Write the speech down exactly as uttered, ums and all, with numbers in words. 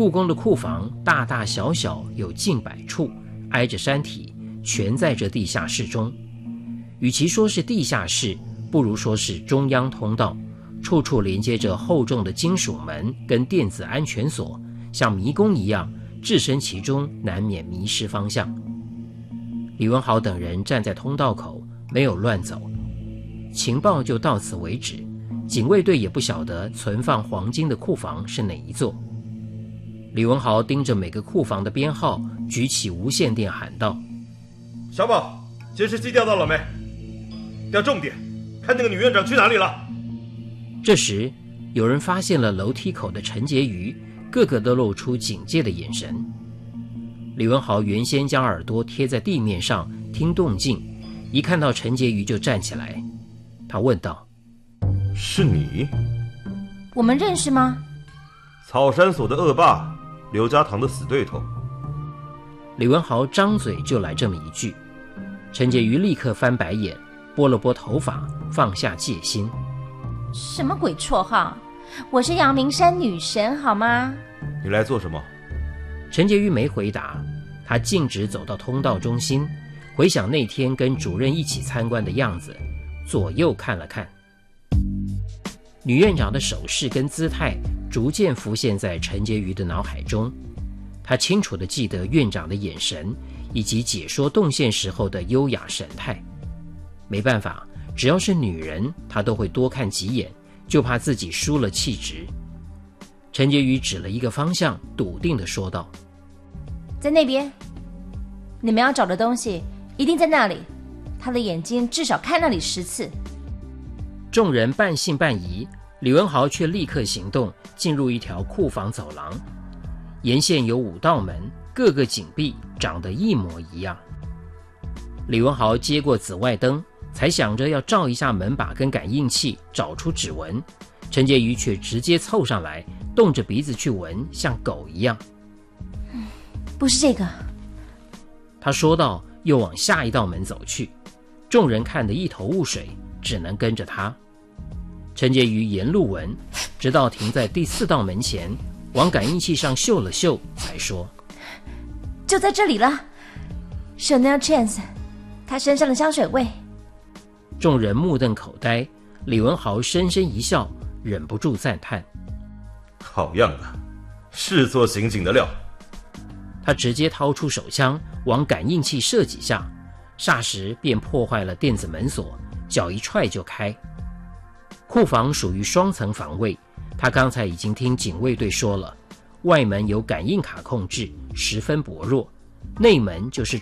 故宫的库房大大小小有近百处，挨着山体，全在这地下室中。与其说是地下室，不如说是中央通道，处处连接着厚重的金属门跟电子安全锁，像迷宫一样，置身其中难免迷失方向。李文豪等人站在通道口，没有乱走。情报就到此为止，警卫队也不晓得存放黄金的库房是哪一座。李文豪盯着每个库房的编号，举起无线电喊道： 小宝，监视器调到了没？调重点，看那个女院长去哪里了。 这时有人发现了楼梯口的陈洁瑜，个个都露出警戒的眼神。李文豪原先将耳朵贴在地面上听动静，一看到陈洁瑜就站起来。他问道： 是你？ 我们认识吗？ 草山所的恶霸，刘家堂的死对头。 李文豪张嘴就来这么一句，陈洁瑜立刻翻白眼，拨了拨头发，放下戒心。 什么鬼绰号？我是阳明山女神好吗？ 你来做什么？ 陈洁瑜没回答，他径直走到通道中心，回想那天跟主任一起参观的样子，左右看了看。女院长的手势跟姿态逐渐浮现在陈洁瑜的脑海中，他清楚地记得院长的眼神以及解说动线时候的优雅神态。没办法，只要是女人，他都会多看几眼，就怕自己输了气质。陈洁瑜指了一个方向，笃定地说道： 在那边，你们要找的东西一定在那里，他的眼睛至少看那里十次。 众人半信半疑，李文豪却立刻行动，进入一条库房走廊，沿线有五道门，各个紧闭，长得一模一样。李文豪接过紫外灯，才想着要照一下门把跟感应器，找出指纹。陈洁瑜却直接凑上来，动着鼻子去闻，像狗一样。 不是这个， 他说道，又往下一道门走去。众人看得一头雾水，只能跟着他。陈洁瑜沿路闻，直到停在第四道门前，往感应器上嗅了嗅，才说： 就在这里了 Chanel Chance， 他身上的香水味。 众人目瞪口呆，李文豪深深一笑，忍不住赞叹： 好样的，是做刑警的料。 他直接掏出手枪，往感应器射几下，霎时便破坏了电子门锁，脚一踹就开。库房属于双层防卫，他刚才已经听警卫队说了，外门由感应卡控制，十分薄弱，内门就是